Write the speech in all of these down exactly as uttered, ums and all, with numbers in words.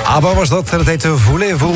ABBA was dat, dat heette Voulez-vous.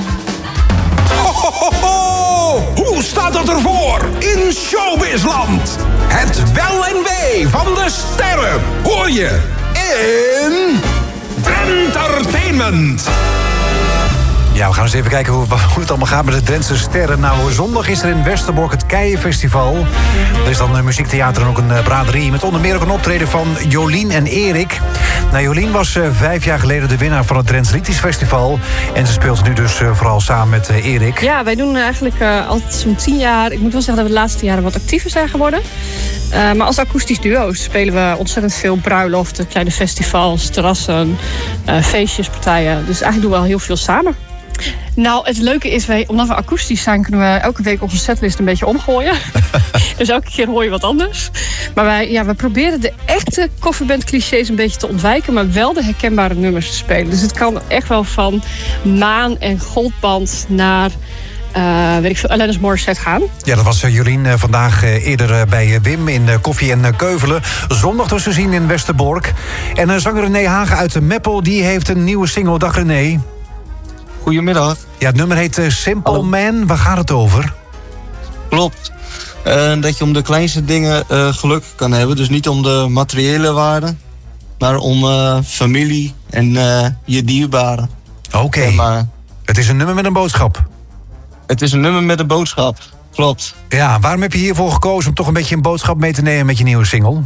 Ho, ho, ho, ho! Hoe staat het ervoor in showbizland? Het wel en wee van de sterren hoor je in Drentertainment. Ja, we gaan eens even kijken hoe, hoe het allemaal gaat met de Drentse sterren. Nou, zondag is er in Westerbork het Keienfestival. Er is dan muziektheater en ook een uh, braderie... met onder meer ook een optreden van Jolien en Erik. Nou, Jolien was uh, vijf jaar geleden de winnaar van het Drents Liedjesfestival. En ze speelt nu dus uh, vooral samen met uh, Erik. Ja, wij doen eigenlijk uh, al zo'n tien jaar... Ik moet wel zeggen dat we de laatste jaren wat actiever zijn geworden. Uh, maar als akoestisch duo spelen we ontzettend veel bruiloften... kleine festivals, terrassen, uh, feestjes, partijen. Dus eigenlijk doen we al heel veel samen. Nou, het leuke is, wij, omdat we akoestisch zijn... kunnen we elke week onze setlist een beetje omgooien. Dus elke keer hoor je wat anders. Maar wij, ja, we proberen de echte coverband-clichés een beetje te ontwijken... maar wel de herkenbare nummers te spelen. Dus het kan echt wel van Maan en Goldband naar... Uh, weet ik veel, Alanis Morissette gaan. Ja, dat was uh, Jolien uh, vandaag uh, eerder uh, bij uh, Wim in uh, Koffie en uh, Keuvelen. Zondag dus te zien in Westerbork. En uh, zanger René Hagen uit de Meppel, die heeft een nieuwe single. Dag René. Goedemiddag. Ja, het nummer heet uh, Simple Hallo. Man. Waar gaat het over? Klopt. Uh, dat je om de kleinste dingen uh, geluk kan hebben. Dus niet om de materiële waarde, maar om uh, familie en uh, je dierbaren. Oké. Okay. Uh, het is een nummer met een boodschap. Het is een nummer met een boodschap. Klopt. Ja, waarom heb je hiervoor gekozen om toch een beetje een boodschap mee te nemen met je nieuwe single?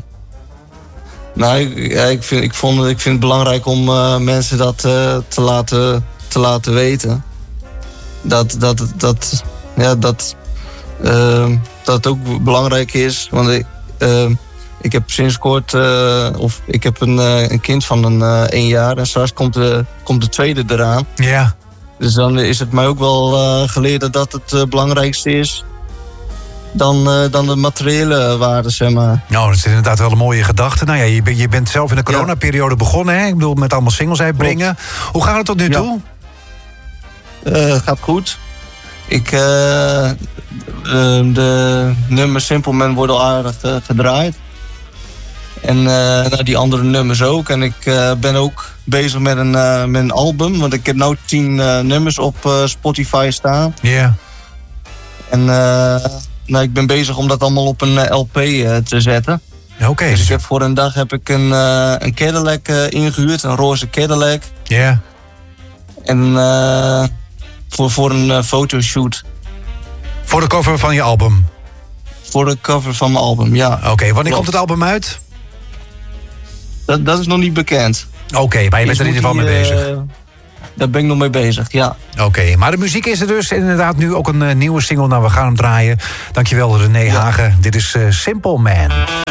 Nou, ik, ja, ik, vind, ik, vond, ik vind het belangrijk om uh, mensen dat uh, te laten... te laten weten dat dat dat ja dat uh, dat het ook belangrijk is, want ik, uh, ik heb sinds kort uh, of ik heb een, uh, een kind van een uh, één jaar en straks komt de komt de tweede eraan. Ja. Dus dan is het mij ook wel uh, geleerd dat dat het uh, belangrijkste is dan, uh, dan de materiële waarde, zeg maar. Nou, dat is inderdaad wel een mooie gedachte. Nou ja, je, ben, je bent zelf in de coronaperiode begonnen, hè? Ik bedoel, met allemaal singles uitbrengen. Klopt. Hoe gaat het tot nu toe? Ja. Uh, het gaat goed. Ik, uh, uh, de nummers Simple Man worden al aardig uh, gedraaid. En uh, nou, die andere nummers ook. En ik uh, ben ook bezig met een, uh, met een album. Want ik heb nu tien uh, nummers op uh, Spotify staan. Ja. Yeah. En uh, nou, ik ben bezig om dat allemaal op een uh, L P uh, te zetten. Oké. Okay, dus ik heb voor een dag heb ik een, uh, een Cadillac uh, ingehuurd. Een roze Cadillac. Ja. Yeah. En... Uh, Voor, voor een uh, fotoshoot. Voor de cover van je album? Voor de cover van mijn album, ja. Oké, okay, wanneer Klopt. komt het album uit? Dat, dat is nog niet bekend. Oké, okay, maar je bent er in ieder geval mee bezig. Uh, daar ben ik nog mee bezig, ja. Oké, okay, maar de muziek is er dus. En inderdaad nu ook een uh, nieuwe single. Nou, we gaan hem draaien. Dankjewel René ja. Hagen. Dit is uh, Simple Man.